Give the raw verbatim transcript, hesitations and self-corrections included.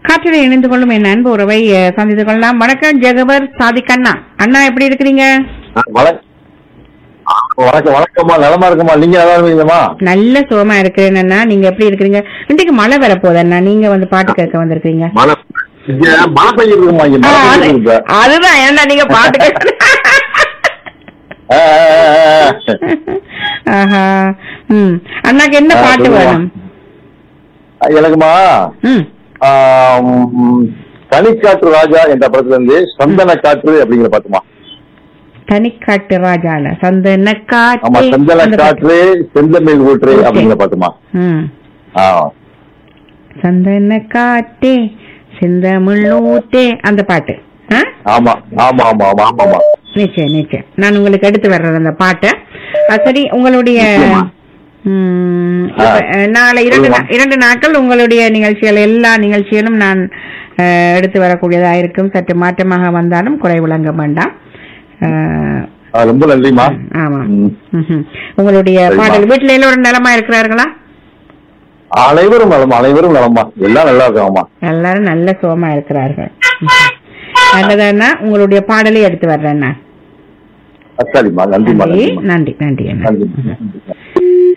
காற்றில் இணைந்து கொள்ளும் என் அன்பு உறவை அஹ், சந்தித்துக் கொள்ளலாம். வணக்கம் ஜெகவர் சாதிக் அண்ணா. அண்ணா எப்படி இருக்கிறீங்க? வணக்கம் வணக்கம் வணக்கம்மா, நலமா இருக்குமா? நீங்க நல்லா இருக்கீங்கம்மா? நல்ல சுகமா இருக்கிறேன் அண்ணா. நீங்க எப்படி இருக்கிறீங்க? இன்றைக்கு மழை வரப்போகுது அண்ணா. நீங்க வந்து பாட்டு கேட்க வந்திருக்கீங்க. மழை இங்க மழை பெய்யுது இருக்குமா? இங்க ஆ, மழை அது- பெய்யுது இருக்கு. அதுதான் ஏன்னா நீங்க பாட்டு கேட்க ஆ, ஆ, ஆ, ஆ. ஆஹா. ம் அண்ணாக்கு என்ன ஆ, பாட்டு சொல்லுமா. வேணும்? எனக்குமா ம் ஆம், தனிக்காற்று ராஜா என்ற படத்துல இருந்து சந்தன காற்று அப்படிங்கிற பாட்டுமா. தனிக்காட்டு ராஜால சந்தன ஆமா, சந்தன காற்று காற்று செந்தமிழ் ஊற்று Okay. அப்படிங்கிற பாட்டுமா. ம் ஆ, சந்தன காட்டே செந்தமிழூத்தே அந்த பாட்டு. ஆ? ஆமா ஆமா ஆமா ஆமா ஆமாமா. நிச்சயம் நிச்சயம் நான் உங்களுக்கு எடுத்து வர்றேன் அந்த பாட்டை. அஹ் சரி, உங்களுடைய நிச்சயமா. ம், ஆ. இப்ப, அஹ், நாளை இரண்டு சொல்லுமா. நா- இரண்டு நாட்கள் உங்களுடைய நிகழ்ச்சிகள் எல்லா நிகழ்ச்சிகளும் நான் அஹ், எடுத்து வரக்கூடியதா இருக்கும். சற்று மாற்றமாக வந்தாலும் குறை விளங்க வேண்டாம். அஹ், ஆ, ரொம்ப நன்றிமா. ஆமா. ம். ம்ஹும். உங்களுடைய சரிம்மா. பாடல் வீட்டுல எல்லோரும் நலமா இருக்கிறார்களா? அனைவரும் நலமா, அனைவரும் நலமா, எல்லாம் நல்லா இருக்காங்கம்மா. எல்லாரும் நல்ல சுகமா இருக்கிறார்கள். நல்லதாண்ணா, உங்களுடைய பாடலை எடுத்து வர்றேன் நான். சரிம்மா, நன்றிமா, நன்றி நன்றிமா. நன்றி நன்றி அண்ணா. நன்றி.